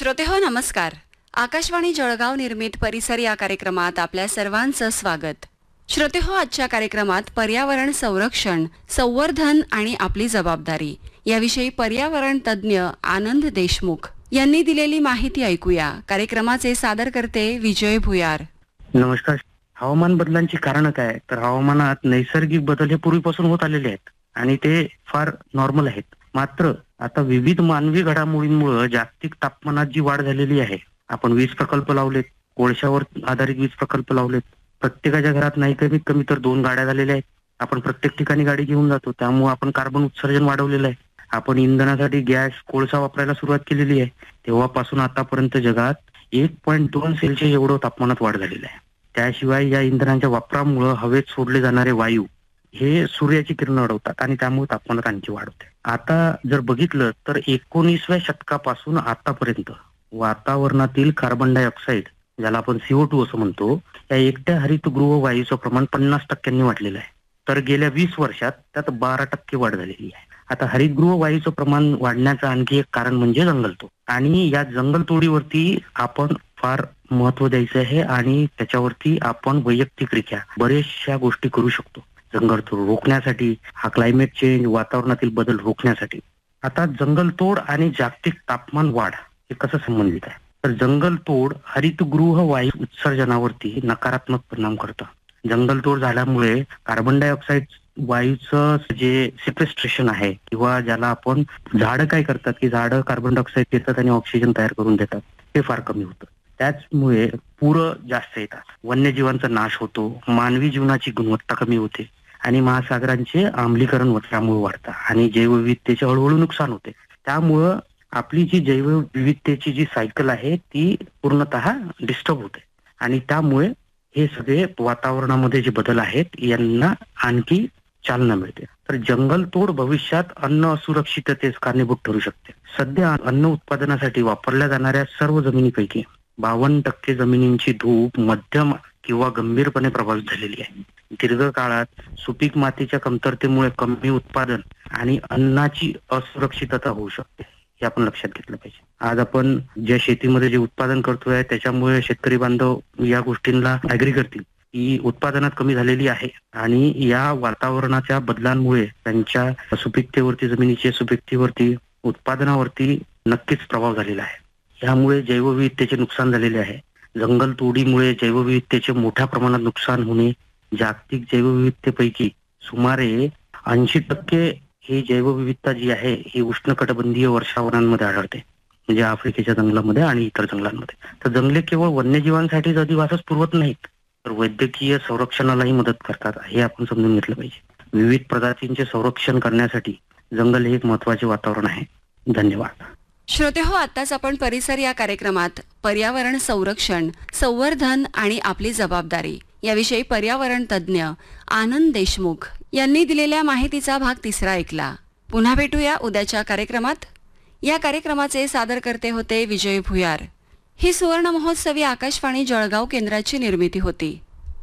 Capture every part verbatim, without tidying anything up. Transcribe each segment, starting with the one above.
श्रोतेहो नमस्कार. आकाशवाणी जळगाव निर्मित परिसर या कार्यक्रमात आपल्या सर्वांचं स्वागत. श्रोतेहो, आजच्या कार्यक्रमात पर्यावरण संरक्षण, संवर्धन आणि आपली जबाबदारी याविषयी पर्यावरण तज्ज्ञ आनंद देशमुख यांनी दिलेली माहिती ऐकूया. कार्यक्रमाचे सादरकर्ते विजय भुयार. नमस्कार. हवामान बदलांची कारणं काय? तर हवामानात नैसर्गिक बदल हे पूर्वीपासून होत आलेले आहेत आणि ते फार नॉर्मल आहेत. मात्र आता विविध मानवी घडामोडींमुळे जागतिक तापमानात जी वाढ झालेली आहे, आपण वीज प्रकल्प लावलेत, कोळशावर आधारित वीज प्रकल्प लावलेत, प्रत्येकाच्या घरात नाही कमीत कमी तर दोन गाड्या झालेल्या आहेत. आपण प्रत्येक ठिकाणी गाडी घेऊन जातो, त्यामुळे आपण कार्बन उत्सर्जन वाढवलेलं आहे. आपण इंधनासाठी गॅस, कोळसा वापरायला सुरुवात केलेली आहे. तेव्हापासून आतापर्यंत जगात एक पॉईंट दोन सेल्सिअस एवढं तापमानात वाढ झालेलं आहे. त्याशिवाय या इंधनांच्या वापरामुळे हवेत सोडले जाणारे वायू हे सूर्याची किरण अडवतात आणि त्यामुळे तापमानात आणखी वाढ होते. आता जर बघितलं तर एकोणीसव्या शतकापासून आतापर्यंत वातावरणातील कार्बन डायऑक्साईड, ज्याला आपण सीओ टू असं म्हणतो, या एकट्या हरितगृह वायूचं प्रमाण पन्नास टक्क्यांनी वाढलेलं आहे. तर गेल्या वीस वर्षात त्यात बारा टक्के वाढ झालेली आहे. आता हरितगृह वायूचं प्रमाण वाढण्याचं आणखी एक कारण म्हणजे जंगलतोड, आणि या जंगलतोडीवरती आपण फार महत्व द्यायचं आहे आणि त्याच्यावरती आपण वैयक्तिकरित्या बरेचशा गोष्टी करू शकतो जंगलतोड रोखण्यासाठी, हा क्लायमेट चेंज, वातावरणातील बदल रोखण्यासाठी. आता जंगलतोड आणि जागतिक तापमान वाढ हे कसं संबंधित आहे? तर जंगलतोड हरितगृह वायू उत्सर्जनावरती नकारात्मक परिणाम करतं. जंगलतोड झाल्यामुळे कार्बन डायऑक्साईड वायूचं जे सिक्वेस्ट्रेशन आहे, किंवा ज्याला आपण झाडं काय करतात की झाडं कार्बन डायऑक्साईड घेतात आणि ऑक्सिजन तयार करून देतात, ते फार कमी होतं. त्याचमुळे पूर जास्त येतात, वन्यजीवांचा नाश होतो, मानवी जीवनाची गुणवत्ता कमी होते आणि महासागरांचे आम्लीकरण त्यामुळे वाढतं आणि जैवविविधतेचे हळूहळू नुकसान होते. त्यामुळं आपली जी जैवविविधतेची जी सायकल आहे ती पूर्णतः डिस्टर्ब होते आणि त्यामुळे हे सगळे वातावरणामध्ये जे बदल आहेत यांना आणखी चालना मिळते. तर जंगलतोड भविष्यात अन्न असुरक्षिततेस कारणीभूत ठरू शकते. सध्या अन्न उत्पादनासाठी वापरल्या जाणाऱ्या सर्व जमिनीपैकी बावन्न टक्के जमिनींची धूप मध्यम किंवा गंभीरपणे प्रभावित झालेली आहे. दीर्घकाळात सुपीक मातीच्या कमतरतेमुळे कमी उत्पादन आणि अन्नाची असुरक्षितता होऊ शकते, हे आपण लक्षात घेतलं पाहिजे. आज आपण ज्या शेतीमध्ये जे उत्पादन करतोय त्याच्यामुळे शेतकरी बांधव या गोष्टींना अग्री करतील की उत्पादनात कमी झालेली आहे आणि या वातावरणाच्या बदलांमुळे त्यांच्या सुपीकतेवरती, जमिनीच्या सुपीकतेवरती, उत्पादनावरती नक्कीच प्रभाव झालेला आहे. यामुळे जैवविविधतेचे नुकसान झालेले आहे. जंगलतोडीमुळे जैवविविधतेचे मोठ्या प्रमाणात नुकसान होणे, जागतिक जैवविविधतेपैकी सुमारे ऐंशी टक्के ही जैवविविधता जी आहे ही उष्णकटिबंधीय वर्षावनांमध्ये आढळते, म्हणजे आफ्रिकेच्या जंगलामध्ये आणि इतर जंगलांमध्ये. तर जंगले केवळ वन्यजीवांसाठीच अधिवासच पुरवत नाहीत, तर वैद्यकीय संरक्षणालाही मदत करतात, हे आपण समजून घेतलं पाहिजे. विविध प्रजातींचे संरक्षण करण्यासाठी जंगल हे एक महत्वाचे वातावरण आहे. धन्यवाद. श्रोतेहो, आताच आपण परिसर या कार्यक्रमात पर्यावरण संरक्षण, संवर्धन आणि आपली जबाबदारी याविषयी पर्यावरण तज्ज्ञ आनंद देशमुख यांनी दिलेल्या माहितीचा भाग तिसरा ऐकला. पुन्हा भेटूया उद्याच्या कार्यक्रमात. या कार्यक्रमाचे सादरकर्ते होते विजय भुयार. ही सुवर्ण महोत्सवी आकाशवाणी जळगाव केंद्राची निर्मिती होती.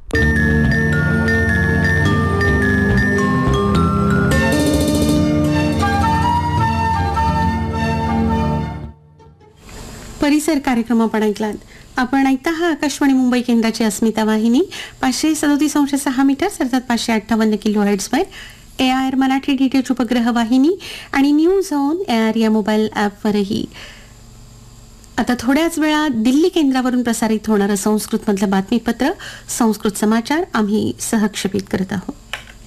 परिसर कार्यक्रम आपण ऐकलात. आपण ऐकता हा आकाशवाणी मुंबई केंद्राची अस्मिता वाहिनी पाचशे सदोतीस अंश सहा मीटर अर्थात पाचशे अठ्ठावन्न kilo हर्ट्झवर, A R Marathi DTH उपग्रह वाहिनी आणि न्यूज ऑन ए आर या मोबाईल ॲपवरही. आता थोड्याच वेळात दिल्ली केंद्रावरून प्रसारित होणारं संस्कृतमधलं बातमीपत्र, संस्कृत समाचार आम्ही सहक्षेपित करत आहोत.